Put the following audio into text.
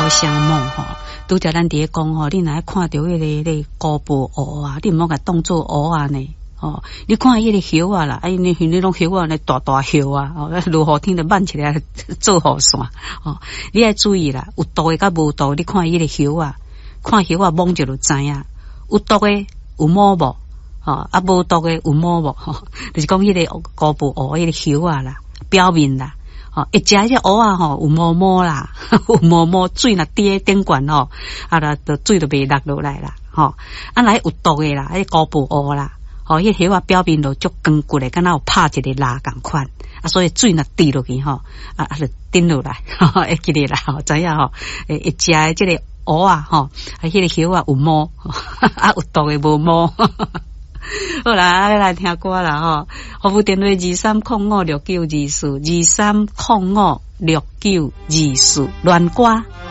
声母吼，拄则咱伫咧讲吼，你若看到迄个高步鹅啊，你毋好甲当做鹅啊呢。哦，你看迄个叶啊啦，你拢叶啊，那大大叶啊，哦，落雨天就挽起来做雨伞。哦，你要注意啦，有毒的甲无毒，你看迄个叶啊，看叶啊摸就知影，有毒的有摸无，哦，啊无毒的有摸无，吼，就是讲迄个高步鹅迄个叶啊啦，表面啦。哦，一食迄蚵啊吼，有毛毛啦，有毛毛，水若滴顶悬吼，啊啦，就水就袂落落来啦，吼。啊，来有毒的啦，迄高步蚵啦，吼，迄叶啊表面就足光骨的，敢若有拍一个蜡共款，啊，所以水若滴落去吼，啊就顶落来，会记得啦，吼，知影吼，一食的即个蚵啊吼，啊，迄个叶啊有毛，啊有毒的无毛。好啦，来听歌啦吼！服务电话23056924，23056924，乱歌。